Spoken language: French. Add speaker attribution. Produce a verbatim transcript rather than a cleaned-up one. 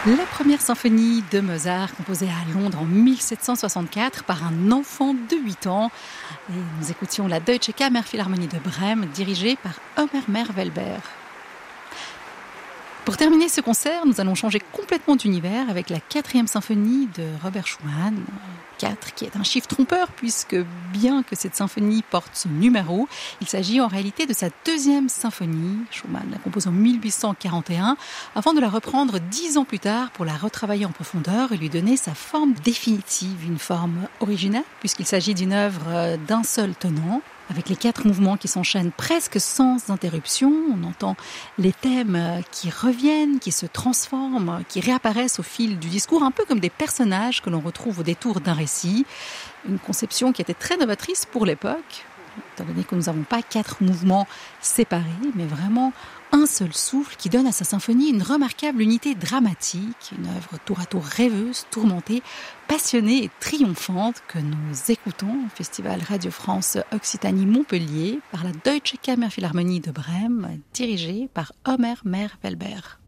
Speaker 1: La première symphonie de Mozart, composée à Londres en mille sept cent soixante-quatre par un enfant de huit ans. Et nous écoutions la Deutsche Kammerphilharmonie de Brême, dirigée par Omer Mervelber. Pour terminer ce concert, nous allons changer complètement d'univers avec la quatrième symphonie de Robert Schumann. quatre, qui est un chiffre trompeur puisque bien que cette symphonie porte ce numéro, il s'agit en réalité de sa deuxième symphonie. Schumann la compose en mille huit cent quarante et un avant de la reprendre dix ans plus tard pour la retravailler en profondeur et lui donner sa forme définitive, une forme originale puisqu'il s'agit d'une œuvre d'un seul tenant. Avec les quatre mouvements qui s'enchaînent presque sans interruption, on entend les thèmes qui reviennent, qui se transforment, qui réapparaissent au fil du discours, un peu comme des personnages que l'on retrouve au détour d'un récit. Une conception qui était très novatrice pour l'époque, étant donné que nous n'avons pas quatre mouvements séparés, mais vraiment un seul souffle qui donne à sa symphonie une remarquable unité dramatique, une œuvre tour à tour rêveuse, tourmentée, passionnée et triomphante que nous écoutons au Festival Radio France Occitanie Montpellier par la Deutsche Kammerphilharmonie de Brême, dirigée par Omer Mervelber.